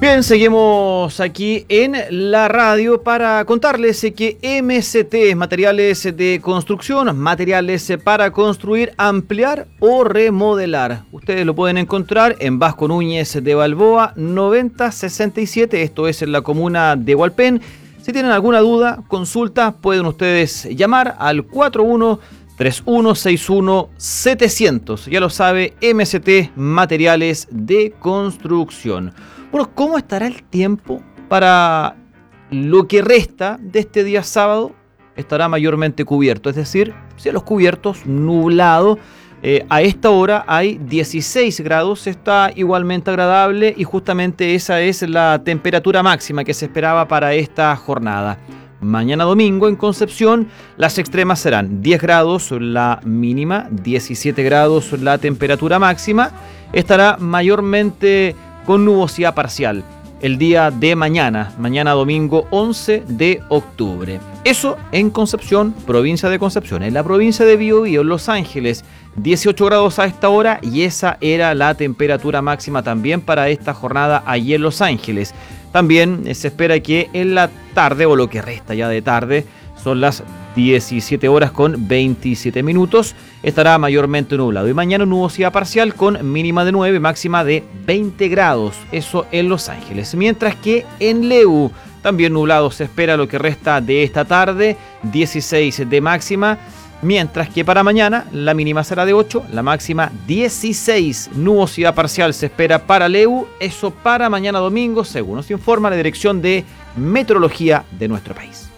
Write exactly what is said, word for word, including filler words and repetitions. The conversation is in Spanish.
Bien, seguimos aquí en la radio para contarles que M C T, materiales de construcción, materiales para construir, ampliar o remodelar. Ustedes lo pueden encontrar en Vasco Núñez de Balboa noventa sesenta y siete, esto es en la comuna de Hualpén. Si tienen alguna duda, consulta, pueden ustedes llamar al cuatro uno tres uno seis uno setecientos. Ya lo sabe, M C T, materiales de construcción. Bueno, ¿cómo estará el tiempo para lo que resta de este día sábado? Estará mayormente cubierto, es decir, cielos cubiertos, nublado. Eh, a esta hora hay dieciséis grados, está igualmente agradable y justamente esa es la temperatura máxima que se esperaba para esta jornada. Mañana domingo en Concepción las extremas serán diez grados la mínima, diecisiete grados la temperatura máxima. Estará mayormente con nubosidad parcial el día de mañana, mañana domingo once de octubre. Eso en Concepción, provincia de Concepción. En la provincia de Biobío, en Los Ángeles, dieciocho grados a esta hora y esa era la temperatura máxima también para esta jornada allí en Los Ángeles. También se espera que en la tarde, o lo que resta ya de tarde, son las diecisiete horas con veintisiete minutos, estará mayormente nublado. Y mañana nubosidad parcial con mínima de nueve, máxima de veinte grados. Eso en Los Ángeles. Mientras que en Leu, también nublado se espera lo que resta de esta tarde, dieciséis de máxima. Mientras que para mañana la mínima será de ocho, la máxima dieciséis. Nubosidad parcial se espera para Leu. Eso para mañana domingo, según nos informa la Dirección de Meteorología de nuestro país.